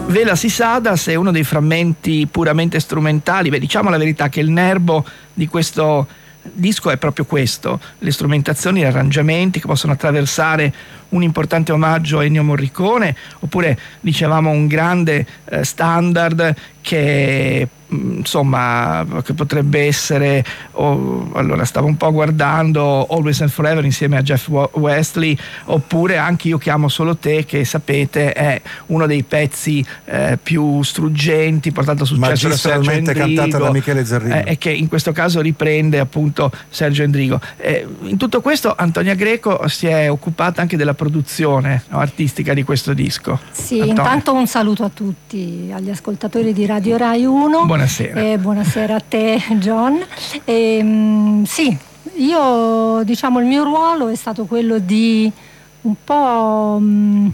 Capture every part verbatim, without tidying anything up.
Vela Sisadas è uno dei frammenti puramente strumentali. Beh, diciamo la verità che il nervo di questo disco è proprio questo: le strumentazioni, gli arrangiamenti che possono attraversare un importante omaggio a Ennio Morricone, oppure dicevamo un grande eh, standard che insomma che potrebbe essere oh, allora stavo un po' guardando Always and Forever insieme a Jeff Wesley, oppure anche Io chiamo solo te, che sapete è uno dei pezzi eh, più struggenti, portato a successo da Sergio Endrigo, cantata da Michele Zarrillo, eh, e che in questo caso riprende appunto Sergio Endrigo. Eh, in tutto questo Antonia Greco si è occupata anche della produzione, no, artistica di questo disco. Sì, Antonia. Intanto un saluto a tutti, agli ascoltatori di Radio Rai uno. Buonasera. Eh, buonasera a te, John. E, mh, sì, io diciamo il mio ruolo è stato quello di un po' mh,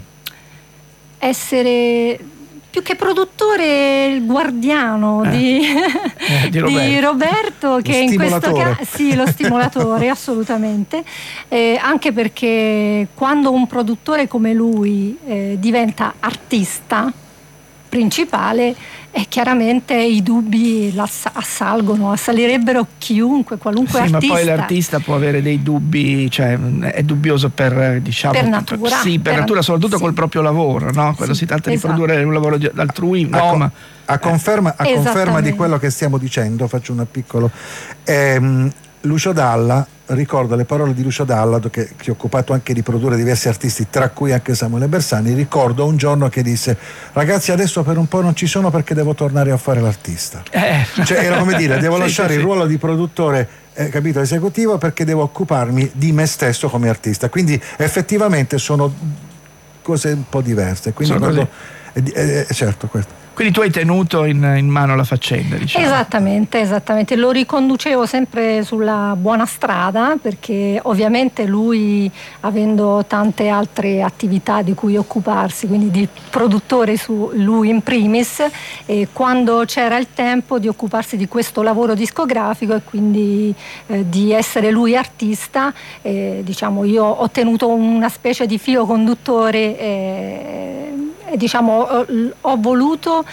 essere più che produttore il guardiano eh. di, eh, di, Roberto. di Roberto, che in questo caso sì, lo stimolatore assolutamente, eh, anche perché quando un produttore come lui eh, diventa artista principale, e chiaramente i dubbi assalgono, assalirebbero chiunque, qualunque sì, artista. Ma poi l'artista può avere dei dubbi, cioè è dubbioso per diciamo per natura, sì, per, per natura, soprattutto sì. col proprio lavoro, no? Quando sì, si tratta esatto. di produrre un lavoro altrui, a, no, con, ma a conferma, a conferma di quello che stiamo dicendo, faccio un piccolo ehm, Lucio Dalla, ricordo le parole di Lucio Dalla, che si è occupato anche di produrre diversi artisti, tra cui anche Samuele Bersani. Ricordo un giorno che disse: ragazzi, adesso per un po' non ci sono perché devo tornare a fare l'artista. Eh. Cioè era come dire, devo sì, lasciare sì, il sì. ruolo di produttore eh, capito, esecutivo, perché devo occuparmi di me stesso come artista. Quindi effettivamente sono cose un po' diverse. Quindi sono quando, eh, eh, certo, questo. Quindi tu hai tenuto in, in mano la faccenda, diciamo. Esattamente, esattamente. Lo riconducevo sempre sulla buona strada, perché ovviamente lui, avendo tante altre attività di cui occuparsi, quindi di produttore su lui in primis, e quando c'era il tempo di occuparsi di questo lavoro discografico e quindi eh, di essere lui artista, eh, diciamo io ho tenuto una specie di filo conduttore eh, e diciamo ho, ho voluto